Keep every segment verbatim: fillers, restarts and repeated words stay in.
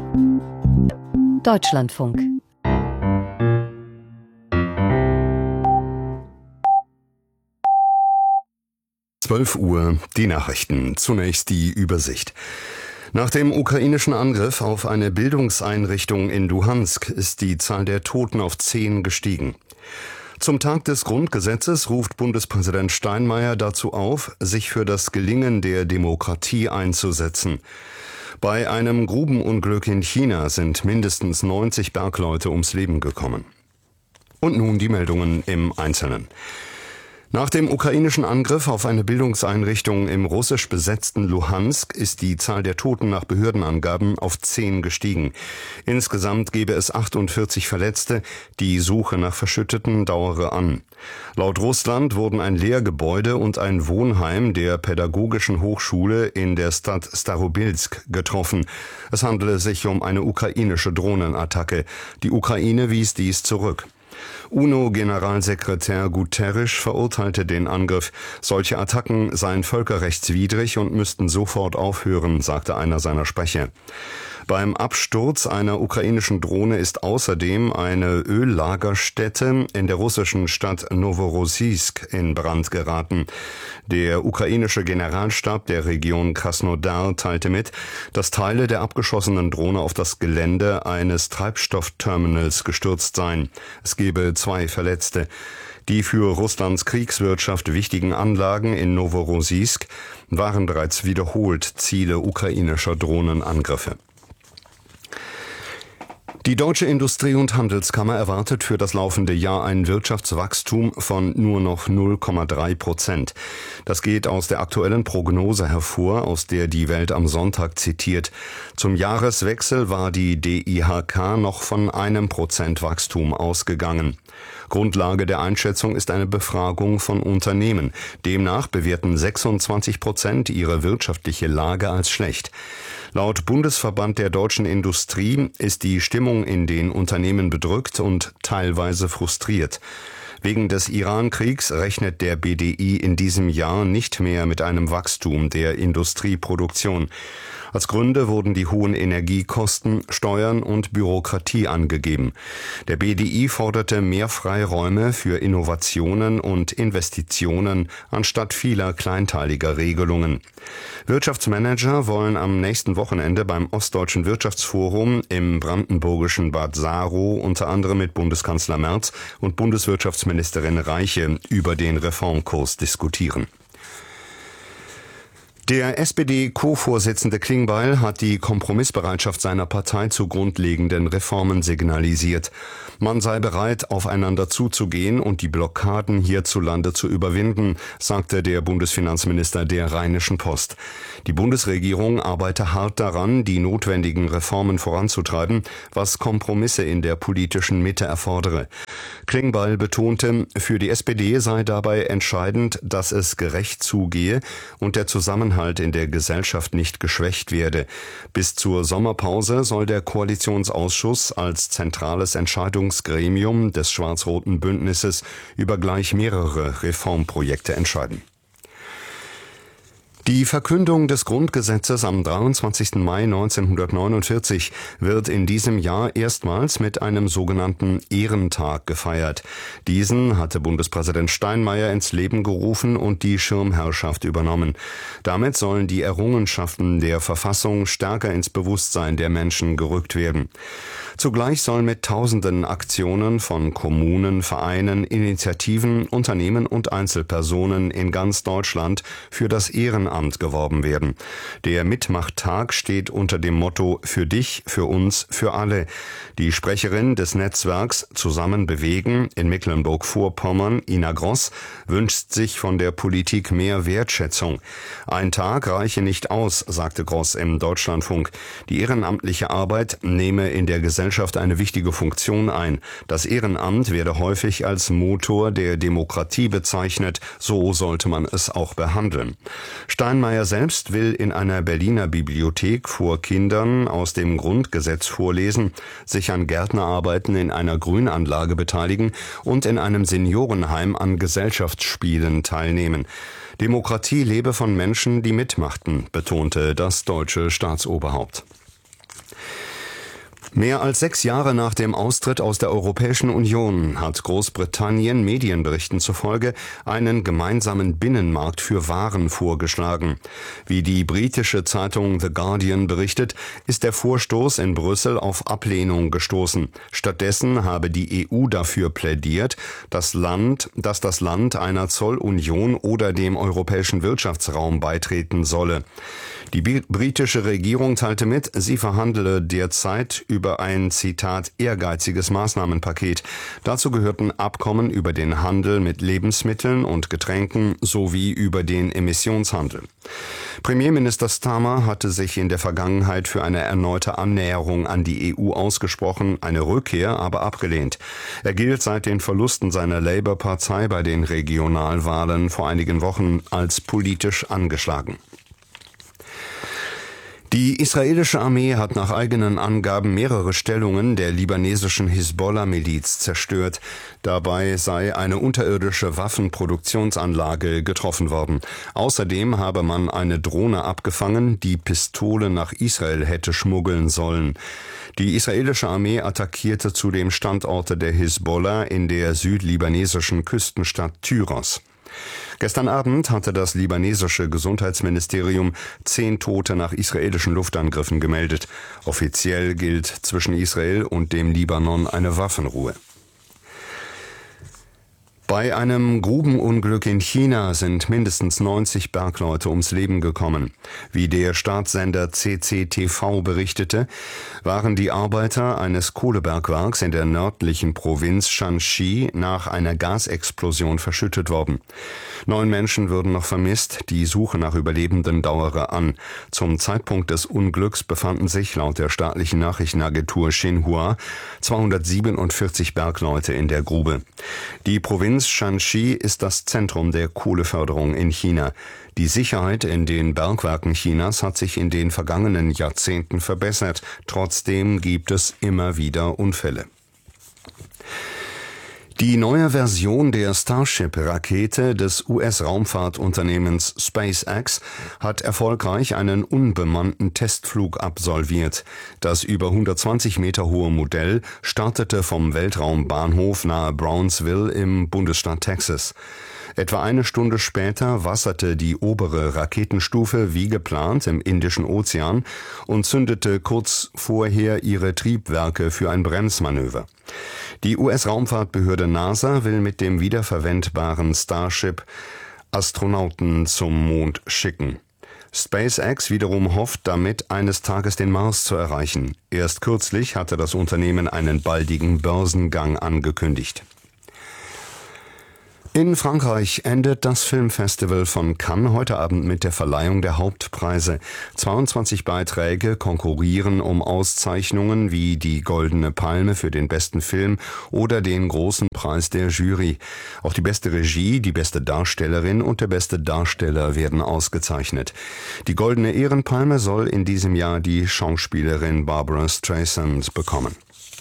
Deutschlandfunk. zwölf Uhr, die Nachrichten. Zunächst die Übersicht. Nach dem ukrainischen Angriff auf eine Bildungseinrichtung in Luhansk ist die Zahl der Toten auf zehn gestiegen. Zum Tag des Grundgesetzes ruft Bundespräsident Steinmeier dazu auf, sich für das Gelingen der Demokratie einzusetzen. Bei einem Grubenunglück in China sind mindestens neunzig Bergleute ums Leben gekommen. Und nun die Meldungen im Einzelnen. Nach dem ukrainischen Angriff auf eine Bildungseinrichtung im russisch besetzten Luhansk ist die Zahl der Toten nach Behördenangaben auf zehn gestiegen. Insgesamt gebe es achtundvierzig Verletzte. Die Suche nach Verschütteten dauere an. Laut Russland wurden ein Lehrgebäude und ein Wohnheim der Pädagogischen Hochschule in der Stadt Starobilsk getroffen. Es handele sich um eine ukrainische Drohnenattacke. Die Ukraine wies dies zurück. UNO-Generalsekretär Guterres verurteilte den Angriff. Solche Attacken seien völkerrechtswidrig und müssten sofort aufhören, sagte einer seiner Sprecher. Beim Absturz einer ukrainischen Drohne ist außerdem eine Öllagerstätte in der russischen Stadt Novorossiysk in Brand geraten. Der ukrainische Generalstab der Region Krasnodar teilte mit, dass Teile der abgeschossenen Drohne auf das Gelände eines Treibstoffterminals gestürzt seien. Es gebe zwei Verletzte. Die für Russlands Kriegswirtschaft wichtigen Anlagen in Novorossiysk waren bereits wiederholt Ziele ukrainischer Drohnenangriffe. Die Deutsche Industrie- und Handelskammer erwartet für das laufende Jahr ein Wirtschaftswachstum von nur noch null Komma drei Prozent. Das geht aus der aktuellen Prognose hervor, aus der die Welt am Sonntag zitiert. Zum Jahreswechsel war die D I H K noch von einem Prozent Wachstum ausgegangen. Grundlage der Einschätzung ist eine Befragung von Unternehmen. Demnach bewerten sechsundzwanzig Prozent ihre wirtschaftliche Lage als schlecht. Laut Bundesverband der deutschen Industrie ist die Stimmung in den Unternehmen bedrückt und teilweise frustriert. Wegen des Iran-Kriegs rechnet der B D I in diesem Jahr nicht mehr mit einem Wachstum der Industrieproduktion. Als Gründe wurden die hohen Energiekosten, Steuern und Bürokratie angegeben. Der B D I forderte mehr Freiräume für Innovationen und Investitionen anstatt vieler kleinteiliger Regelungen. Wirtschaftsmanager wollen am nächsten Wochenende beim Ostdeutschen Wirtschaftsforum im brandenburgischen Bad Saro unter anderem mit Bundeskanzler Merz und Bundeswirtschaftsministerin Reiche über den Reformkurs diskutieren. Der S P D-Co-Vorsitzende Klingbeil hat die Kompromissbereitschaft seiner Partei zu grundlegenden Reformen signalisiert. Man sei bereit, aufeinander zuzugehen und die Blockaden hierzulande zu überwinden, sagte der Bundesfinanzminister der Rheinischen Post. Die Bundesregierung arbeite hart daran, die notwendigen Reformen voranzutreiben, was Kompromisse in der politischen Mitte erfordere. Klingbeil betonte, für die S P D sei dabei entscheidend, dass es gerecht zugehe und der Zusammenhalt in der Gesellschaft nicht geschwächt werde. Bis zur Sommerpause soll der Koalitionsausschuss als zentrales Entscheidungsgremium des schwarz-roten Bündnisses über gleich mehrere Reformprojekte entscheiden. Die Verkündung des Grundgesetzes am dreiundzwanzigsten Mai neunzehnhundertneunundvierzig wird in diesem Jahr erstmals mit einem sogenannten Ehrentag gefeiert. Diesen hatte Bundespräsident Steinmeier ins Leben gerufen und die Schirmherrschaft übernommen. Damit sollen die Errungenschaften der Verfassung stärker ins Bewusstsein der Menschen gerückt werden. Zugleich soll mit tausenden Aktionen von Kommunen, Vereinen, Initiativen, Unternehmen und Einzelpersonen in ganz Deutschland für das Ehrenamt geworben werden. Der Mitmachttag steht unter dem Motto „Für dich, für uns, für alle“. Die Sprecherin des Netzwerks Zusammen bewegen in Mecklenburg-Vorpommern, Ina Gross, wünscht sich von der Politik mehr Wertschätzung. Ein Tag reiche nicht aus, sagte Gross im Deutschlandfunk. Die ehrenamtliche Arbeit nehme in der Gesellschaft eine wichtige Funktion ein. Das Ehrenamt werde häufig als Motor der Demokratie bezeichnet, so sollte man es auch behandeln. Steinmeier selbst will in einer Berliner Bibliothek vor Kindern aus dem Grundgesetz vorlesen, sich an Gärtnerarbeiten in einer Grünanlage beteiligen und in einem Seniorenheim an Gesellschaftsspielen teilnehmen. Demokratie lebe von Menschen, die mitmachten, betonte das deutsche Staatsoberhaupt. Mehr als sechs Jahre nach dem Austritt aus der Europäischen Union hat Großbritannien Medienberichten zufolge einen gemeinsamen Binnenmarkt für Waren vorgeschlagen. Wie die britische Zeitung The Guardian berichtet, ist der Vorstoß in Brüssel auf Ablehnung gestoßen. Stattdessen habe die E U dafür plädiert, das Land, dass das Land einer Zollunion oder dem europäischen Wirtschaftsraum beitreten solle. Die britische Regierung teilte mit, sie verhandele derzeit über ein, Zitat, ehrgeiziges Maßnahmenpaket. Dazu gehörten Abkommen über den Handel mit Lebensmitteln und Getränken sowie über den Emissionshandel. Premierminister Starmer hatte sich in der Vergangenheit für eine erneute Annäherung an die E U ausgesprochen, eine Rückkehr aber abgelehnt. Er gilt seit den Verlusten seiner Labour-Partei bei den Regionalwahlen vor einigen Wochen als politisch angeschlagen. Die israelische Armee hat nach eigenen Angaben mehrere Stellungen der libanesischen Hisbollah-Miliz zerstört. Dabei sei eine unterirdische Waffenproduktionsanlage getroffen worden. Außerdem habe man eine Drohne abgefangen, die Pistolen nach Israel hätte schmuggeln sollen. Die israelische Armee attackierte zudem Standorte der Hisbollah in der südlibanesischen Küstenstadt Tyros. Gestern Abend hatte das libanesische Gesundheitsministerium zehn Tote nach israelischen Luftangriffen gemeldet. Offiziell gilt zwischen Israel und dem Libanon eine Waffenruhe. Bei einem Grubenunglück in China sind mindestens neunzig Bergleute ums Leben gekommen. Wie der Staatssender C C T V berichtete, waren die Arbeiter eines Kohlebergwerks in der nördlichen Provinz Shanxi nach einer Gasexplosion verschüttet worden. Neun Menschen würden noch vermisst, die Suche nach Überlebenden dauere an. Zum Zeitpunkt des Unglücks befanden sich laut der staatlichen Nachrichtenagentur Xinhua zweihundertsiebenundvierzig Bergleute in der Grube. Die Provinz Shanxi ist das Zentrum der Kohleförderung in China. Die Sicherheit in den Bergwerken Chinas hat sich in den vergangenen Jahrzehnten verbessert. Trotzdem gibt es immer wieder Unfälle. Die neue Version der Starship-Rakete des U S-Raumfahrtunternehmens SpaceX hat erfolgreich einen unbemannten Testflug absolviert. Das über hundertzwanzig Meter hohe Modell startete vom Weltraumbahnhof nahe Brownsville im Bundesstaat Texas. Etwa eine Stunde später wasserte die obere Raketenstufe wie geplant im Indischen Ozean und zündete kurz vorher ihre Triebwerke für ein Bremsmanöver. Die U S-Raumfahrtbehörde NASA will mit dem wiederverwendbaren Starship Astronauten zum Mond schicken. SpaceX wiederum hofft damit, eines Tages den Mars zu erreichen. Erst kürzlich hatte das Unternehmen einen baldigen Börsengang angekündigt. In Frankreich endet das Filmfestival von Cannes heute Abend mit der Verleihung der Hauptpreise. zweiundzwanzig Beiträge konkurrieren um Auszeichnungen wie die Goldene Palme für den besten Film oder den Großen Preis der Jury. Auch die beste Regie, die beste Darstellerin und der beste Darsteller werden ausgezeichnet. Die Goldene Ehrenpalme soll in diesem Jahr die Schauspielerin Barbara Streisand bekommen.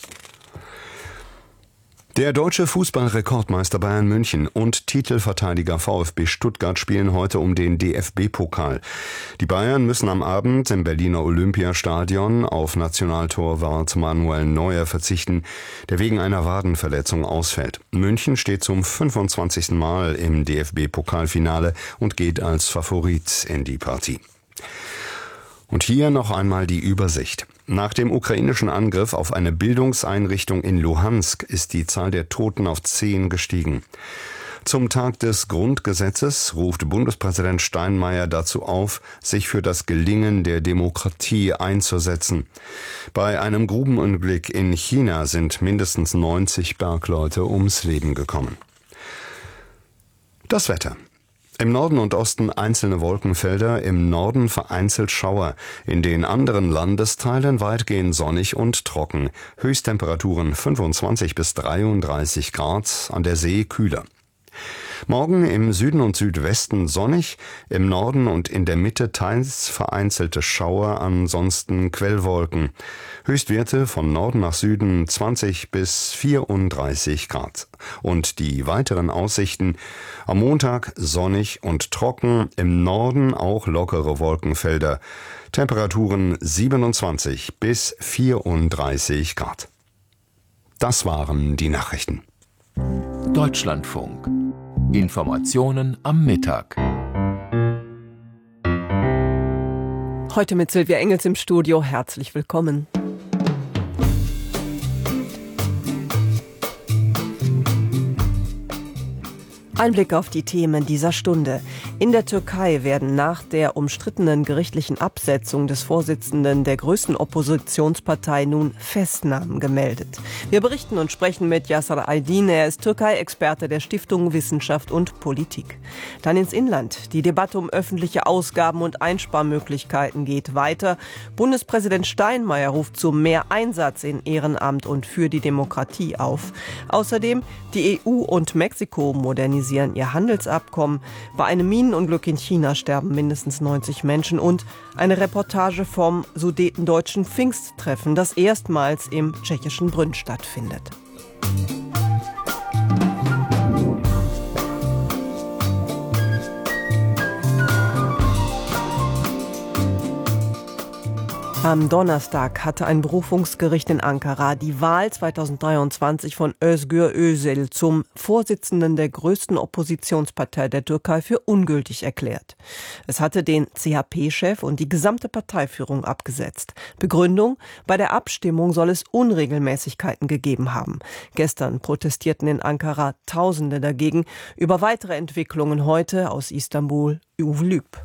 Der deutsche Fußballrekordmeister Bayern München und Titelverteidiger VfB Stuttgart spielen heute um den D F B-Pokal. Die Bayern müssen am Abend im Berliner Olympiastadion auf Nationaltorwart Manuel Neuer verzichten, der wegen einer Wadenverletzung ausfällt. München steht zum fünfundzwanzigsten Mal im D F B-Pokalfinale und geht als Favorit in die Partie. Und hier noch einmal die Übersicht. Nach dem ukrainischen Angriff auf eine Bildungseinrichtung in Luhansk ist die Zahl der Toten auf zehn gestiegen. Zum Tag des Grundgesetzes ruft Bundespräsident Steinmeier dazu auf, sich für das Gelingen der Demokratie einzusetzen. Bei einem Grubenunglück in China sind mindestens neunzig Bergleute ums Leben gekommen. Das Wetter. Im Norden und Osten einzelne Wolkenfelder, im Norden vereinzelt Schauer, in den anderen Landesteilen weitgehend sonnig und trocken. Höchsttemperaturen fünfundzwanzig bis dreiunddreißig Grad, an der See kühler. Morgen im Süden und Südwesten sonnig, im Norden und in der Mitte teils vereinzelte Schauer, ansonsten Quellwolken. Höchstwerte von Norden nach Süden zwanzig bis vierunddreißig Grad. Und die weiteren Aussichten: am Montag sonnig und trocken, im Norden auch lockere Wolkenfelder. Temperaturen siebenundzwanzig bis vierunddreißig Grad. Das waren die Nachrichten. Deutschlandfunk. Informationen am Mittag. Heute mit Silvia Engels im Studio. Herzlich willkommen. Ein Blick auf die Themen dieser Stunde. In der Türkei werden nach der umstrittenen gerichtlichen Absetzung des Vorsitzenden der größten Oppositionspartei nun Festnahmen gemeldet. Wir berichten und sprechen mit Yasar Aydin. Er ist Türkei-Experte der Stiftung Wissenschaft und Politik. Dann ins Inland. Die Debatte um öffentliche Ausgaben und Einsparmöglichkeiten geht weiter. Bundespräsident Steinmeier ruft zu mehr Einsatz in Ehrenamt und für die Demokratie auf. Außerdem die E U und Mexiko modernisieren ihr Handelsabkommen. Bei einem Minenunglück in China sterben mindestens neunzig Menschen und eine Reportage vom Sudetendeutschen Pfingsttreffen, das erstmals im tschechischen Brünn stattfindet. Am Donnerstag hatte ein Berufungsgericht in Ankara die Wahl zweitausenddreiundzwanzig von Özgür Özel zum Vorsitzenden der größten Oppositionspartei der Türkei für ungültig erklärt. Es hatte den C H P-Chef und die gesamte Parteiführung abgesetzt. Begründung: Bei der Abstimmung soll es Unregelmäßigkeiten gegeben haben. Gestern protestierten in Ankara Tausende dagegen. Über weitere Entwicklungen heute aus Istanbul, Uwe Lüb.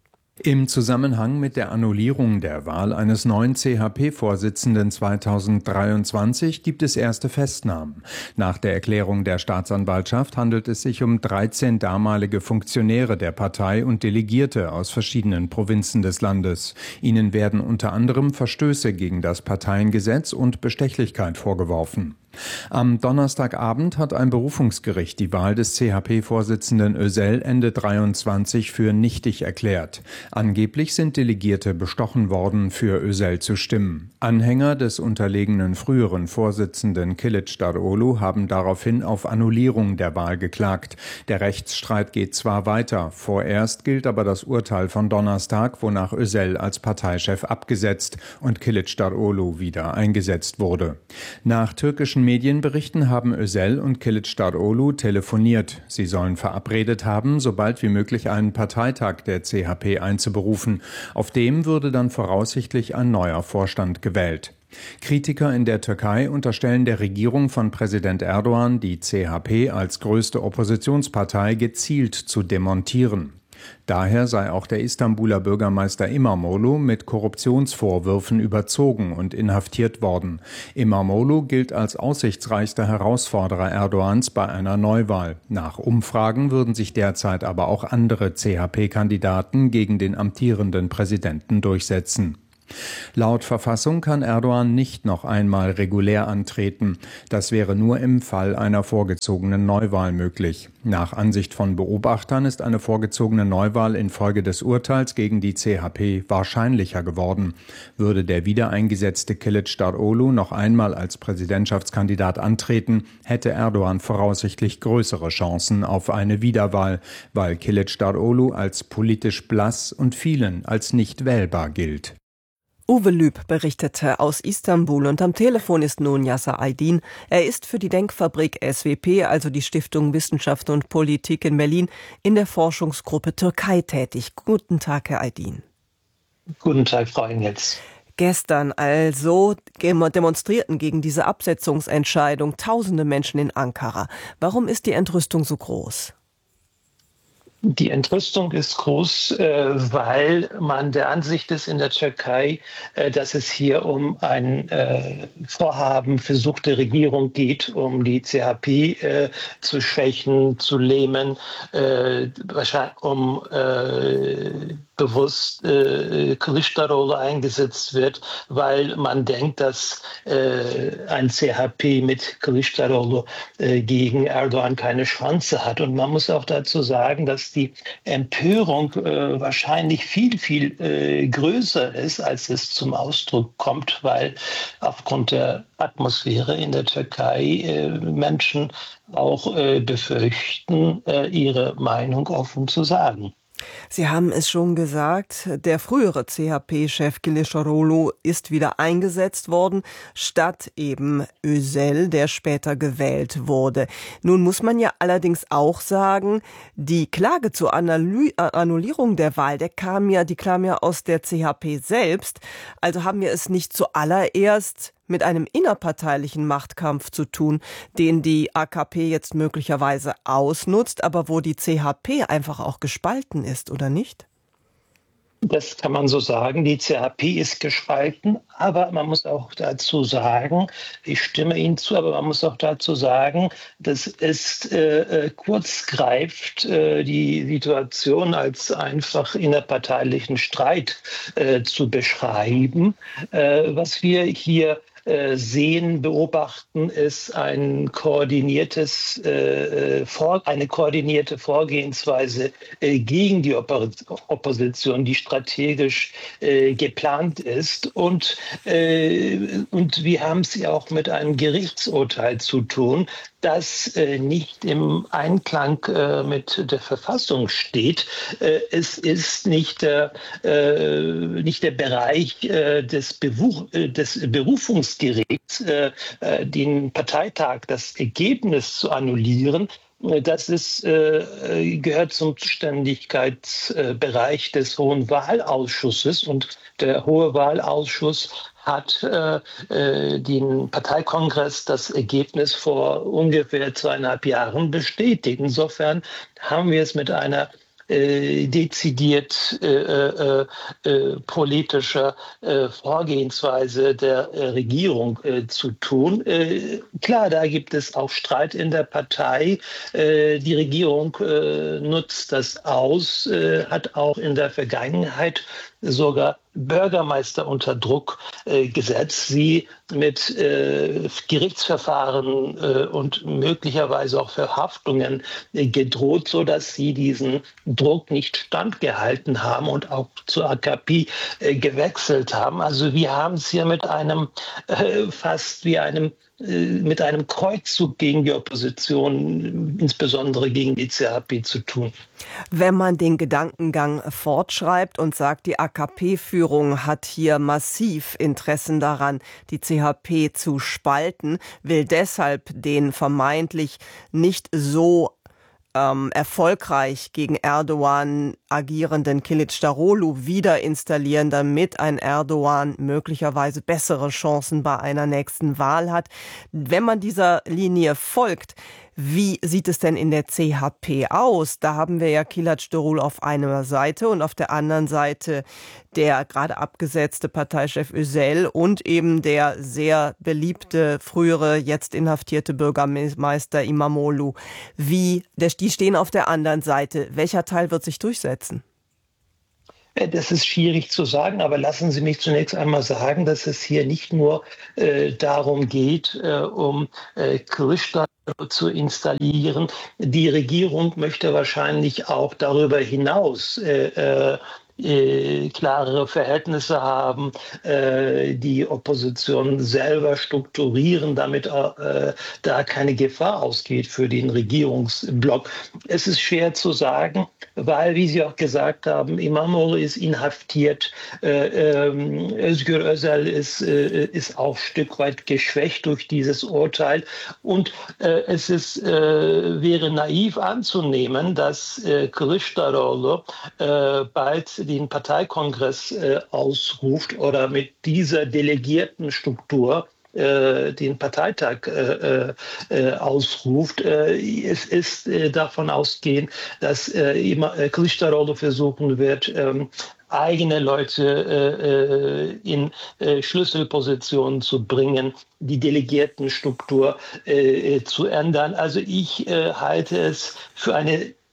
Im Zusammenhang mit der Annullierung der Wahl eines neuen C H P-Vorsitzenden zweitausenddreiundzwanzig gibt es erste Festnahmen. Nach der Erklärung der Staatsanwaltschaft handelt es sich um dreizehn damalige Funktionäre der Partei und Delegierte aus verschiedenen Provinzen des Landes. Ihnen werden unter anderem Verstöße gegen das Parteiengesetz und Bestechlichkeit vorgeworfen. Am Donnerstagabend hat ein Berufungsgericht die Wahl des C H P-Vorsitzenden Özel Ende dreiundzwanzig für nichtig erklärt. Angeblich sind Delegierte bestochen worden, für Özel zu stimmen. Anhänger des unterlegenen früheren Vorsitzenden Kılıçdaroğlu haben daraufhin auf Annullierung der Wahl geklagt. Der Rechtsstreit geht zwar weiter, vorerst gilt aber das Urteil von Donnerstag, wonach Özel als Parteichef abgesetzt und Kılıçdaroğlu wieder eingesetzt wurde. Nach türkischen Medienberichten haben Özel und Kılıçdaroğlu telefoniert. Sie sollen verabredet haben, sobald wie möglich einen Parteitag der C H P einzuberufen. Auf dem würde dann voraussichtlich ein neuer Vorstand gewählt. Kritiker in der Türkei unterstellen der Regierung von Präsident Erdogan, die C H P als größte Oppositionspartei gezielt zu demontieren. Daher sei auch der Istanbuler Bürgermeister İmamoğlu mit Korruptionsvorwürfen überzogen und inhaftiert worden. İmamoğlu gilt als aussichtsreichster Herausforderer Erdogans bei einer Neuwahl. Nach Umfragen würden sich derzeit aber auch andere C H P-Kandidaten gegen den amtierenden Präsidenten durchsetzen. Laut Verfassung kann Erdogan nicht noch einmal regulär antreten. Das wäre nur im Fall einer vorgezogenen Neuwahl möglich. Nach Ansicht von Beobachtern ist eine vorgezogene Neuwahl infolge des Urteils gegen die C H P wahrscheinlicher geworden. Würde der wiedereingesetzte Kılıçdaroğlu noch einmal als Präsidentschaftskandidat antreten, hätte Erdogan voraussichtlich größere Chancen auf eine Wiederwahl, weil Kılıçdaroğlu als politisch blass und vielen als nicht wählbar gilt. Uwe Lüb berichtete aus Istanbul und am Telefon ist nun Yasar Aydin. Er ist für die Denkfabrik S W P, also die Stiftung Wissenschaft und Politik in Berlin, in der Forschungsgruppe Türkei tätig. Guten Tag, Herr Aydin. Guten Tag, Frau Engels. Gestern also demonstrierten gegen diese Absetzungsentscheidung tausende Menschen in Ankara. Warum ist die Entrüstung so groß? Die Entrüstung ist groß, äh, weil man der Ansicht ist in der Türkei, äh, dass es hier um ein äh, Vorhaben versuchte Regierung geht, um die C H P äh, zu schwächen, zu lähmen, äh, wahrscheinlich um äh, bewusst äh, Kılıçdaroğlu eingesetzt wird, weil man denkt, dass äh, ein C H P mit Kılıçdaroğlu äh, gegen Erdogan keine Chance hat. Und man muss auch dazu sagen, dass die Empörung äh, wahrscheinlich viel, viel äh, größer ist, als es zum Ausdruck kommt, weil aufgrund der Atmosphäre in der Türkei äh, Menschen auch äh, befürchten, äh, ihre Meinung offen zu sagen. Sie haben es schon gesagt, der frühere C H P-Chef Kılıçdaroğlu ist wieder eingesetzt worden, statt eben Özel, der später gewählt wurde. Nun muss man ja allerdings auch sagen, die Klage zur Annullierung der Wahl, der kam ja, die kam ja aus der C H P selbst. Also haben wir es nicht zuallererst mit einem innerparteilichen Machtkampf zu tun, den die A K P jetzt möglicherweise ausnutzt, aber wo die C H P einfach auch gespalten ist, oder nicht? Das kann man so sagen. Die C H P ist gespalten, aber man muss auch dazu sagen, ich stimme Ihnen zu, aber man muss auch dazu sagen, dass es äh, kurz greift, äh, die Situation als einfach innerparteilichen Streit äh, zu beschreiben. Äh, was wir hier sehen, beobachten, ist ein koordiniertes, äh, vor, eine koordinierte Vorgehensweise äh, gegen die Opposition, die strategisch äh, geplant ist. Und, äh, und wir haben es ja auch mit einem Gerichtsurteil zu tun, das äh, nicht im Einklang äh, mit der Verfassung steht. Äh, es ist nicht der, äh, nicht der Bereich äh, des, Bewu- äh, des Berufungsgerichts, äh, äh, den Parteitag, das Ergebnis zu annullieren. Das ist, äh, gehört zum Zuständigkeitsbereich des Hohen Wahlausschusses, und der Hohe Wahlausschuss hat äh, den Parteikongress das Ergebnis vor ungefähr zweieinhalb Jahren bestätigt. Insofern haben wir es mit einer äh, dezidiert äh, äh, äh, politischer äh, Vorgehensweise der äh, Regierung äh, zu tun. Äh, klar, da gibt es auch Streit in der Partei. Äh, die Regierung äh, nutzt das aus, äh, hat auch in der Vergangenheit sogar Bürgermeister unter Druck äh, gesetzt, sie mit äh, Gerichtsverfahren äh, und möglicherweise auch Verhaftungen äh, gedroht, sodass sie diesen Druck nicht standgehalten haben und auch zur A K P äh, gewechselt haben. Also wir haben es hier mit einem äh, fast wie einem mit einem Kreuzzug gegen die Opposition, insbesondere gegen die C H P, zu tun. Wenn man den Gedankengang fortschreibt und sagt, die A K P-Führung hat hier massiv Interessen daran, die C H P zu spalten, will deshalb den vermeintlich nicht so Ähm, erfolgreich gegen Erdogan agierenden Kılıçdaroğlu wieder installieren, damit ein Erdogan möglicherweise bessere Chancen bei einer nächsten Wahl hat. Wenn man dieser Linie folgt, wie sieht es denn in der C H P aus? Da haben wir ja Kılıçdaroğlu auf einer Seite und auf der anderen Seite der gerade abgesetzte Parteichef Özel und eben der sehr beliebte, frühere, jetzt inhaftierte Bürgermeister İmamoğlu. Wie, die stehen auf der anderen Seite. Welcher Teil wird sich durchsetzen? Das ist schwierig zu sagen, aber lassen Sie mich zunächst einmal sagen, dass es hier nicht nur äh, darum geht, äh, um äh, Kılıçdaroğlu zu installieren. Die Regierung möchte wahrscheinlich auch darüber hinaus äh, äh, Äh, klarere Verhältnisse haben, äh, die Opposition selber strukturieren, damit äh, da keine Gefahr ausgeht für den Regierungsblock. Es ist schwer zu sagen, weil, wie Sie auch gesagt haben, İmamoğlu ist inhaftiert, äh, äh, Özgür Özel ist, äh, ist auch ein Stück weit geschwächt durch dieses Urteil, und äh, es ist, äh, wäre naiv anzunehmen, dass äh, Kılıçdaroğlu äh, bald den Parteikongress äh, ausruft oder mit dieser Delegiertenstruktur äh, den Parteitag äh, äh, ausruft. Äh, es ist äh, davon ausgehen, dass äh, immer äh, Kılıçdaroğlu versuchen wird, ähm, eigene Leute äh, in äh, Schlüsselpositionen zu bringen, die Delegiertenstruktur äh, zu ändern. Also ich äh, halte es für eine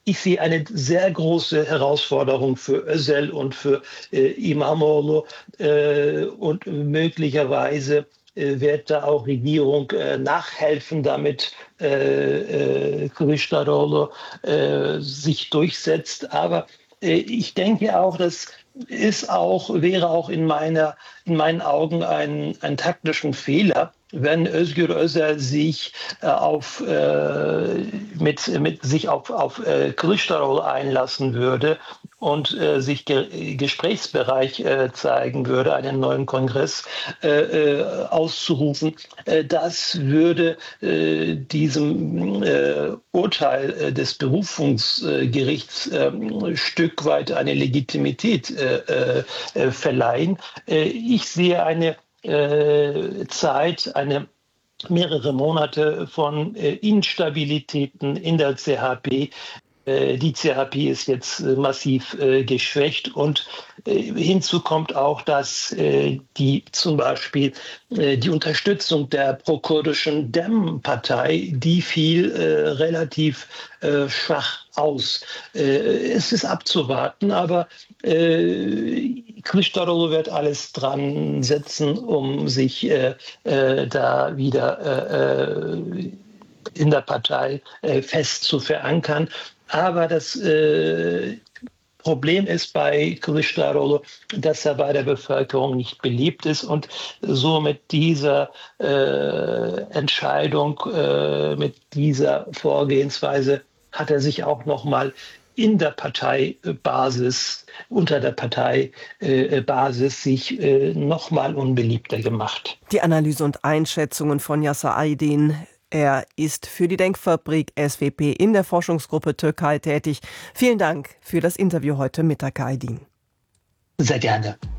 ich sehe eine sehr große Herausforderung für Özel und für äh, İmamoğlu äh, und möglicherweise äh, wird da auch Regierung äh, nachhelfen, damit äh, äh, Kılıçdaroğlu äh, sich durchsetzt. Aber äh, ich denke auch, dass ist auch, wäre auch in, meiner, in meinen Augen ein, ein taktischen Fehler, wenn Özgür Özel sich äh, auf, äh, mit, mit sich auf, auf äh, Kılıçdaroğlu einlassen würde und äh, sich ge Gesprächsbereich äh, zeigen würde, einen neuen Kongress äh, äh, auszurufen. Äh, das würde äh, diesem äh, Urteil äh, des Berufungsgerichts äh, ein Stück weit eine Legitimität äh, äh, verleihen. Äh, ich sehe eine äh, Zeit, eine mehrere Monate von äh, Instabilitäten in der C H P. Die C H P ist jetzt massiv äh, geschwächt und äh, hinzu kommt auch, dass äh, die zum Beispiel äh, die Unterstützung der prokurdischen Dem-Partei, die fiel äh, relativ äh, schwach aus. Äh, es ist abzuwarten, aber äh, Kılıçdaroğlu wird alles dran setzen, um sich äh, äh, da wieder äh, in der Partei äh, fest zu verankern. Aber das äh, Problem ist bei Kılıçdaroğlu, dass er bei der Bevölkerung nicht beliebt ist und so mit dieser äh, Entscheidung, äh, mit dieser Vorgehensweise hat er sich auch noch mal in der Parteibasis, unter der Parteibasis sich äh, noch mal unbeliebter gemacht. Die Analyse und Einschätzungen von Yasser Aydin. Er ist für die Denkfabrik S W P in der Forschungsgruppe Türkei tätig. Vielen Dank für das Interview heute Mittag, Aydin. Sehr gerne.